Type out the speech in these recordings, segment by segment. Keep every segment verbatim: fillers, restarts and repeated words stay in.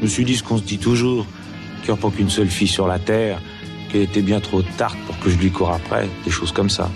me suis dit ce qu'on se dit toujours, qu'il n'y a pas qu'une seule fille sur la terre, qu'elle était bien trop tarte pour que je lui cours après, des choses comme ça.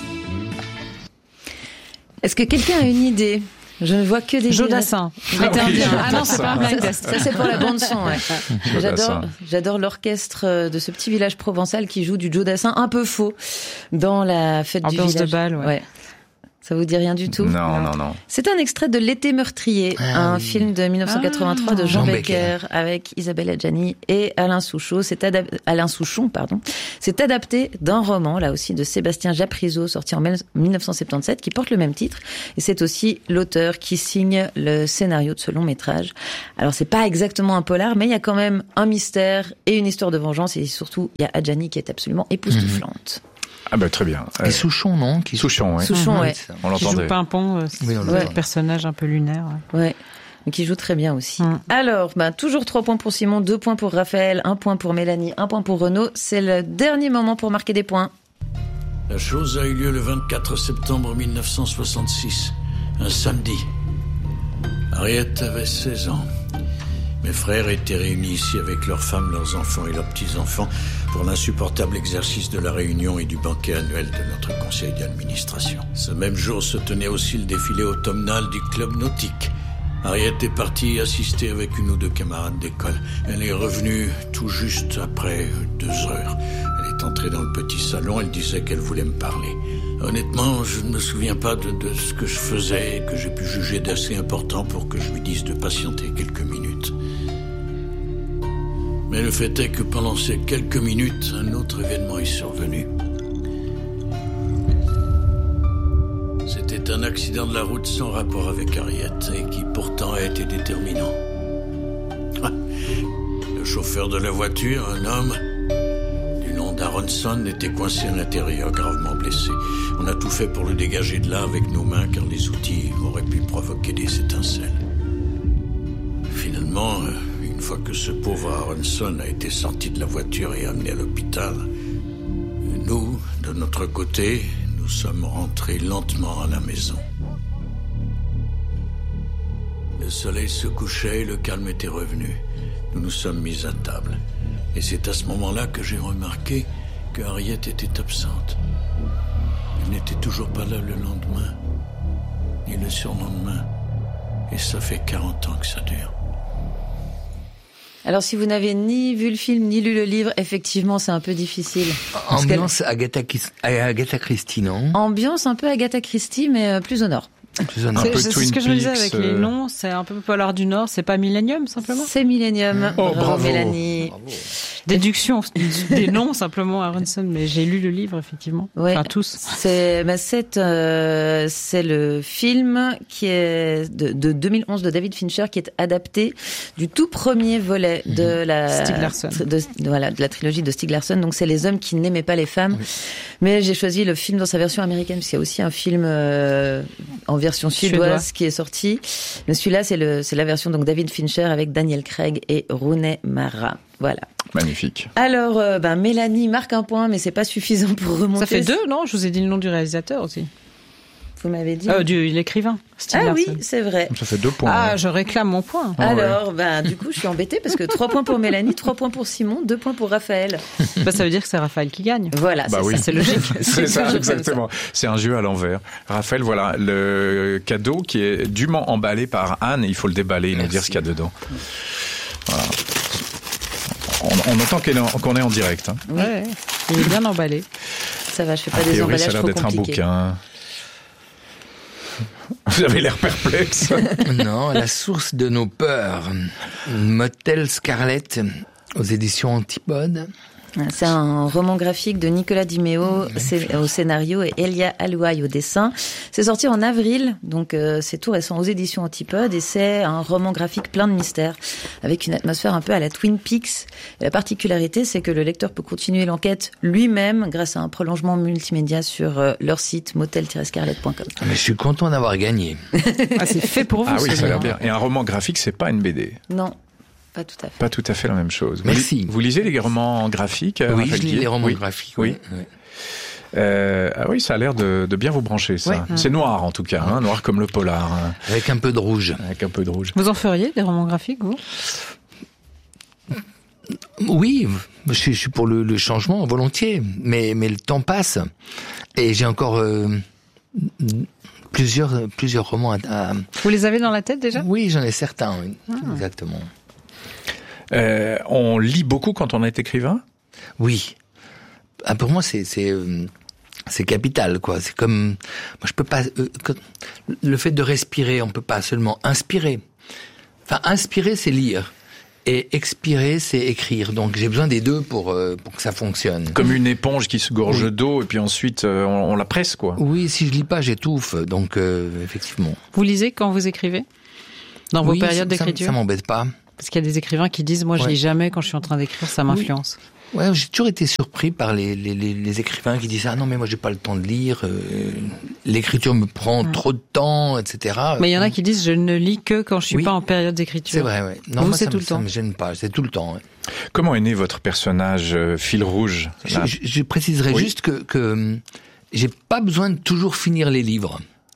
Est-ce que quelqu'un a une idée ? Je ne vois que des... Jodassin. Ah, oui, ah non, c'est pas un ça, ça c'est pour la bande son. Ouais. J'adore, j'adore l'orchestre de ce petit village provençal qui joue du Jodassin un peu faux dans la fête Ambiance du village. de bal, ouais. ouais. Ça vous dit rien du tout ? Non, non, non. C'est un extrait de L'été meurtrier, ah, un oui. film de dix-neuf cent quatre-vingt-trois ah, de Jean, Jean Becker, Becker avec Isabelle Adjani et Alain Souchon. C'est adap- Alain Souchon, pardon. C'est adapté d'un roman, là aussi, de Sébastien Japrisot, sorti en dix-neuf cent soixante-dix-sept, qui porte le même titre. Et c'est aussi l'auteur qui signe le scénario de ce long métrage. Alors, c'est pas exactement un polar, mais il y a quand même un mystère et une histoire de vengeance. Et surtout, il y a Adjani qui est absolument époustouflante. Mmh. Ah bah très bien. Et Souchon, non qui... Souchon, oui. Souchon, ouais. On l'entendait. Qui joue Pimpon, euh, c'est oui, un ouais. personnage un peu lunaire. Ouais. ouais. Mais qui joue très bien aussi. Mm. Alors, bah, toujours trois points pour Simon, deux points pour Raphaël, un point pour Mélanie, un point pour Renaud. C'est le dernier moment pour marquer des points. La chose a eu lieu le vingt-quatre septembre dix-neuf cent soixante-six, un samedi. Harriet avait seize ans. Mes frères étaient réunis ici avec leurs femmes, leurs enfants et leurs petits-enfants pour l'insupportable exercice de la réunion et du banquet annuel de notre conseil d'administration. Ce même jour se tenait aussi le défilé automnal du club nautique. Harriet est partie assister avec une ou deux camarades d'école. Elle est revenue tout juste après deux heures. Elle est entrée dans le petit salon, elle disait qu'elle voulait me parler. Honnêtement, je ne me souviens pas de, de ce que je faisais et que j'ai pu juger d'assez important pour que je lui dise de patienter quelques minutes. Mais le fait est que pendant ces quelques minutes, un autre événement est survenu. C'était un accident de la route sans rapport avec Harriet et qui pourtant a été déterminant. Le chauffeur de la voiture, un homme du nom d'Aronson, était coincé à l'intérieur, gravement blessé. On a tout fait pour le dégager de là avec nos mains car les outils auraient pu provoquer des étincelles. Finalement... Une fois que ce pauvre Aronson a été sorti de la voiture et amené à l'hôpital, nous, de notre côté, nous sommes rentrés lentement à la maison. Le soleil se couchait et le calme était revenu. Nous nous sommes mis à table. Et c'est à ce moment-là que j'ai remarqué que Harriet était absente. Elle n'était toujours pas là le lendemain, ni le surlendemain. Et ça fait quarante ans que ça dure. Alors, si vous n'avez ni vu le film, ni lu le livre, effectivement, c'est un peu difficile. Ambiance Agatha, Agatha Christie, non ? Ambiance un peu Agatha Christie, mais plus au nord. Plus au nord. C'est, c'est ce que je me disais avec les noms, c'est un peu polar du Nord, c'est pas Millennium, simplement ? C'est Millennium. Oh, bravo, bravo Mélanie. Bravo. Déduction des noms, simplement, Aronson, mais j'ai lu le livre, effectivement. Ouais. Enfin, tous. C'est, bah, c'est, euh, c'est le film qui est de, de deux mille onze de David Fincher, qui est adapté du tout premier volet de la, Stieg Larsson. De, de, voilà, de la trilogie de Stieg Larsson. Donc, c'est Les hommes qui n'aimaient pas les femmes. Oui. Mais j'ai choisi le film dans sa version américaine, parce qu'il y a aussi un film, euh, en version suédoise Suédois. Qui est sorti. Mais celui-là, c'est le, c'est la version, donc, David Fincher avec Daniel Craig et Rooney Mara. Voilà. Magnifique. Alors, euh, ben, Mélanie marque un point, mais c'est pas suffisant pour remonter. Ça fait deux, non ? Je vous ai dit le nom du réalisateur aussi. Vous m'avez dit. Euh, du l'écrivain. Stieg ah Larsson. Oui, c'est vrai. Ça fait deux points. Ah, ouais. Je réclame mon point. Alors, ouais. ben, du coup, je suis embêtée parce que trois points pour Mélanie, trois points pour Simon, deux points pour Raphaël. Bah, ça veut dire que c'est Raphaël qui gagne. Voilà, bah c'est oui. ça. C'est logique. c'est ça, exactement. Ça. C'est un jeu à l'envers. Raphaël, voilà, le cadeau qui est dûment emballé par Anne. Il faut le déballer et nous dire ce qu'il y a dedans. Voilà. On, on entend qu'on est en direct. Hein. Oui. Ouais, il est bien emballé. Ça va, je fais pas des emballages trop compliqués. Ça a l'air d'être un bouquin. Vous avez l'air perplexe. Non, La source de nos peurs. Motel Scarlett aux éditions Antipode. C'est un roman graphique de Nicolas Di Meo au scénario et Elia Alouaï au dessin. C'est sorti en avril, donc euh, c'est tout récent aux éditions Antipode et c'est un roman graphique plein de mystères avec une atmosphère un peu à la Twin Peaks. Et la particularité, c'est que le lecteur peut continuer l'enquête lui-même grâce à un prolongement multimédia sur euh, leur site motel tiret scarlett point com. Mais je suis content d'avoir gagné. Ah, c'est fait pour vous. Ah oui, ça a l'air bien. Et un roman graphique, c'est pas une B D. Non. Pas tout à fait. Pas tout à fait la même chose. Merci. Vous, vous lisez les romans graphiques ? Oui, je lis les romans oui. graphiques. Oui. oui. oui. Euh, ah oui, ça a l'air de, de bien vous brancher, ça. Ouais. C'est noir, en tout cas, hein, noir comme le polar. Avec un peu de rouge. Avec un peu de rouge. Vous en feriez des romans graphiques, vous ? Oui, je suis, je suis pour le, le changement, volontiers. Mais, mais le temps passe. Et j'ai encore euh, plusieurs, plusieurs romans à, à... Vous les avez dans la tête déjà ? Oui, j'en ai certains, oui. Ah. Exactement. Euh, on lit beaucoup quand on est écrivain ? Oui. Ah, pour moi, c'est... c'est euh... c'est capital, quoi. C'est comme, moi, je peux pas, euh, le fait de respirer, on peut pas seulement inspirer. Enfin, inspirer, c'est lire. Et expirer, c'est écrire. Donc, j'ai besoin des deux pour, euh, pour que ça fonctionne. Comme une éponge qui se gorge oui. d'eau, et puis ensuite, euh, on, on la presse, quoi. Oui, si je lis pas, j'étouffe. Donc, euh, effectivement. Vous lisez quand vous écrivez? Dans vos oui, périodes ça, d'écriture? Ça, ça m'embête pas. Parce qu'il y a des écrivains qui disent, moi, je ouais. lis jamais quand je suis en train d'écrire, ça m'influence. Oui. Ouais, j'ai toujours été surpris par les, les, les, les écrivains qui disent ah non mais moi j'ai pas le temps de lire, euh, l'écriture me prend mmh. trop de temps, et cetera. Mais il y en a qui disent je ne lis que quand je suis oui. pas en période d'écriture. C'est vrai, ouais. Non, vous moi, c'est ça tout me, le temps. Ça me gêne pas, c'est tout le temps. Ouais. Comment est né votre personnage euh, fil rouge? Je, je, je préciserai oui. juste que, que j'ai pas besoin de toujours finir les livres.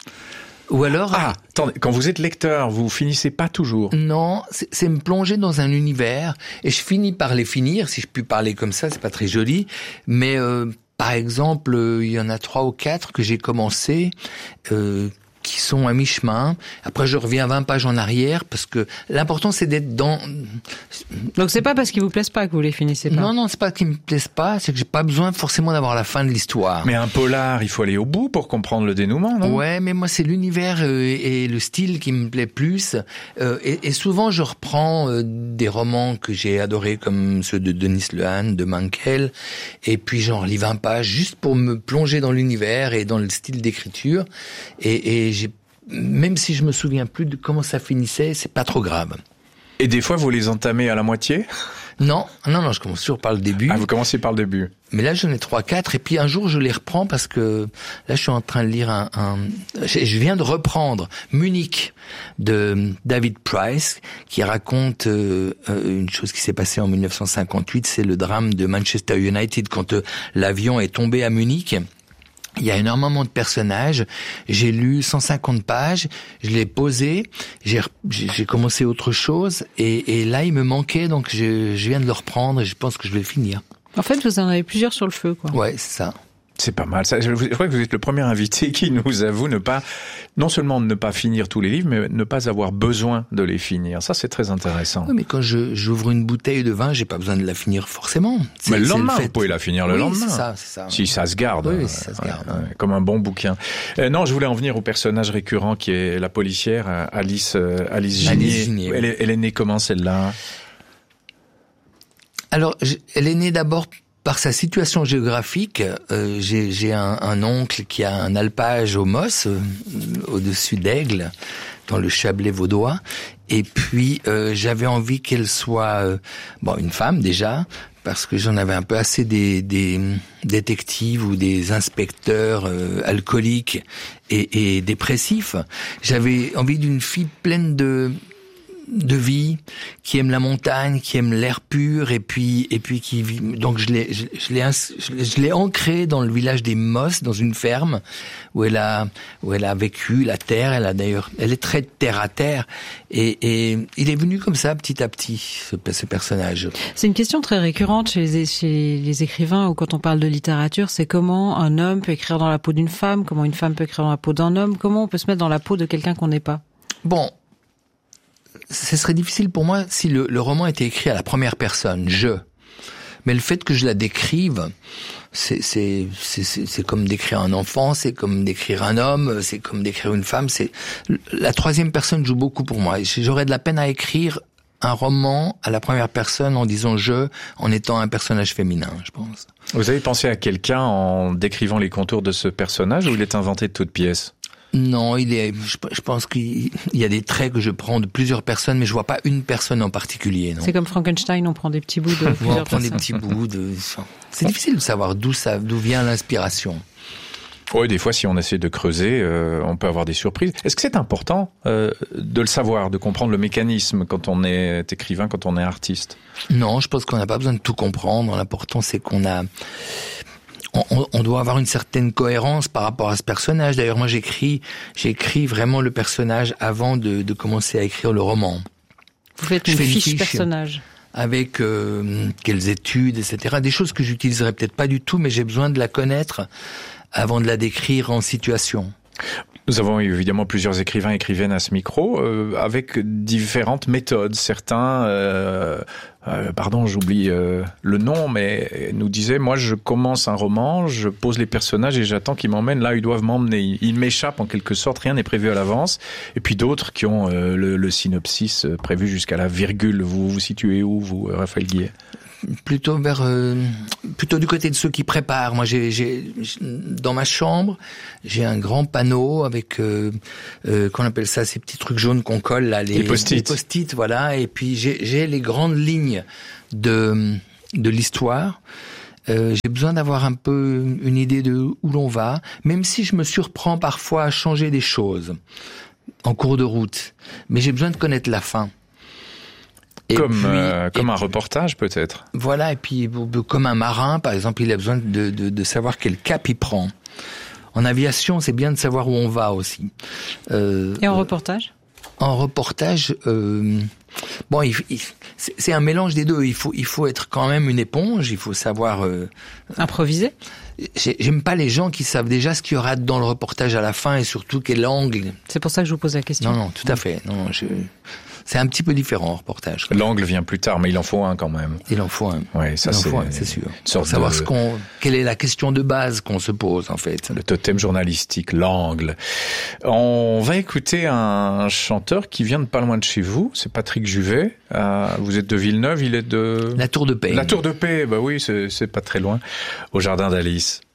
Ou alors... Ah, attendez, quand vous êtes lecteur, vous finissez pas toujours. Non, c'est, c'est me plonger dans un univers, et je finis par les finir, si je puis parler comme ça, c'est pas très joli, mais euh, par exemple, euh, il y en a trois ou quatre que j'ai commencé, euh, qui sont à mi-chemin. Après, je reviens vingt pages en arrière, parce que l'important, c'est d'être dans... Donc, c'est pas parce qu'ils vous plaisent pas que vous les finissez pas? Non, non, c'est pas qu'ils me plaisent pas, c'est que j'ai pas besoin forcément d'avoir la fin de l'histoire. Mais un polar, il faut aller au bout pour comprendre le dénouement, non? Ouais, mais moi, c'est l'univers euh, et le style qui me plaît plus. Euh, et, et souvent, je reprends euh, des romans que j'ai adorés, comme ceux de Denis Lehane, de Mankell, et puis j'en relis vingt pages, juste pour me plonger dans l'univers et dans le style d'écriture. Et, et j'ai, même si je me souviens plus de comment ça finissait, c'est pas trop grave. Et des fois, vous les entamez à la moitié? Non, non, non, je commence toujours par le début. Ah, vous commencez par le début. Mais là, j'en ai trois, quatre, et puis un jour, je les reprends parce que là, je suis en train de lire un, un... je viens de reprendre Munich de David Price, qui raconte euh, une chose qui s'est passée en dix-neuf cent cinquante-huit, c'est le drame de Manchester United quand euh, l'avion est tombé à Munich. Il y a énormément de personnages. J'ai lu cent cinquante pages, je l'ai posé, j'ai, j'ai commencé autre chose, et, et là, il me manquait, donc je, je viens de le reprendre, et je pense que je vais le finir. En fait, vous en avez plusieurs sur le feu, quoi. Ouais, c'est ça. C'est pas mal. Ça, je crois que vous êtes le premier invité qui nous avoue ne pas, non seulement ne pas finir tous les livres, mais ne pas avoir besoin de les finir. Ça, c'est très intéressant. Oui, mais quand je, j'ouvre une bouteille de vin, j'ai pas besoin de la finir forcément. C'est, mais le lendemain, le vous pouvez la finir le oui, lendemain. C'est ça, c'est ça. Si ça se garde. Oui, si ça se garde. Ouais, ouais, comme un bon bouquin. Euh, non, je voulais en venir au personnage récurrent qui est la policière, Alice, euh, Alice Ginier. Alice Ginier. Elle, est, elle est née comment, celle-là? Alors, je, elle est née d'abord par sa situation géographique. Euh, j'ai, j'ai un, un oncle qui a un alpage au Moss, euh, au-dessus d'Aigle, dans le Chablais vaudois. Et puis, euh, j'avais envie qu'elle soit, euh, bon, une femme déjà, parce que j'en avais un peu assez des, des détectives ou des inspecteurs euh, alcooliques et, et dépressifs. J'avais envie d'une fille pleine de de vie, qui aime la montagne, qui aime l'air pur, et puis et puis qui vit. Donc je l'ai je, je l'ai je l'ai, je l'ai ancrée dans le village des Mosses, dans une ferme où elle a où elle a vécu la terre. Elle a d'ailleurs elle est très terre à terre, et, et il est venu comme ça petit à petit ce, ce personnage. C'est une question très récurrente chez les, chez les écrivains, ou quand on parle de littérature, c'est comment un homme peut écrire dans la peau d'une femme, comment une femme peut écrire dans la peau d'un homme, comment on peut se mettre dans la peau de quelqu'un qu'on n'est pas. Bon. Ce serait difficile pour moi si le, le roman était écrit à la première personne, je. Mais le fait que je la décrive, c'est, c'est, c'est, c'est, c'est comme d'écrire un enfant, c'est comme d'écrire un homme, c'est comme d'écrire une femme. C'est la troisième personne joue beaucoup pour moi. J'aurais de la peine à écrire un roman à la première personne en disant je, en étant un personnage féminin, je pense. Vous avez pensé à quelqu'un en décrivant les contours de ce personnage, ou il est inventé de toutes pièces? Non, il est. Je pense qu'il y a des traits que je prends de plusieurs personnes, mais je vois pas une personne en particulier. Non. C'est comme Frankenstein, on prend des petits bouts de plusieurs on prend personnes. Des petits bouts de. C'est difficile de savoir d'où ça, d'où vient l'inspiration. Oui, des fois, si on essaie de creuser, euh, on peut avoir des surprises. Est-ce que c'est important euh, de le savoir, de comprendre le mécanisme quand on est écrivain, quand on est artiste? Non, je pense qu'on n'a pas besoin de tout comprendre. L'important, c'est qu'on a. On, on doit avoir une certaine cohérence par rapport à ce personnage. D'ailleurs, moi, j'écris, j'écris vraiment le personnage avant de, de commencer à écrire le roman. Vous faites une, fais une fiche, fiche personnage. avec euh, quelles études, et cetera. Des choses que j'utiliserais peut-être pas du tout, mais j'ai besoin de la connaître avant de la décrire en situation. Nous avons évidemment plusieurs écrivains et écrivaines à ce micro, euh, avec différentes méthodes. Certains, euh, euh, pardon, j'oublie euh, le nom, mais nous disaient, moi je commence un roman, je pose les personnages et j'attends qu'ils m'emmènent là où ils doivent m'emmener. Ils m'échappent en quelque sorte, rien n'est prévu à l'avance. Et puis d'autres qui ont euh, le, le synopsis prévu jusqu'à la virgule. Vous vous situez où, vous, Raphaël Guillet ? Plutôt vers, euh, plutôt du côté de ceux qui préparent. Moi, j'ai, j'ai dans ma chambre, j'ai un grand panneau avec, euh, euh, qu'on appelle ça, ces petits trucs jaunes qu'on colle là, les, les post-it. Les post-it, voilà. Et puis j'ai, j'ai les grandes lignes de de l'histoire. Euh, j'ai besoin d'avoir un peu une idée de où l'on va, même si je me surprends parfois à changer des choses en cours de route. Mais j'ai besoin de connaître la fin. Et comme puis, euh, comme un reportage peut-être. Voilà, et puis comme un marin, par exemple, il a besoin de, de, de savoir quel cap il prend. En aviation, c'est bien de savoir où on va aussi. Euh, et en reportage ? En reportage, euh, bon, il, il, c'est, c'est un mélange des deux. Il faut, il faut être quand même une éponge. Il faut savoir euh, improviser. J'aime pas les gens qui savent déjà ce qu'il y aura dans le reportage à la fin et surtout quel angle. C'est pour ça que je vous pose la question. Non, non, tout à fait. Non, je. C'est un petit peu différent en reportage. L'angle vient plus tard, mais il en faut un quand même. Il en faut un. Oui, ça il en c'est, faut un, c'est sûr. Pour savoir de... ce qu'on, quelle est la question de base qu'on se pose en fait. Le totem journalistique, l'angle. On va écouter un chanteur qui vient de pas loin de chez vous. C'est Patrick Juvet. Euh, vous êtes de Villeneuve, il est de La Tour de Paix. La Tour de Paix, bah oui, c'est, c'est pas très loin. Au Jardin d'Alice.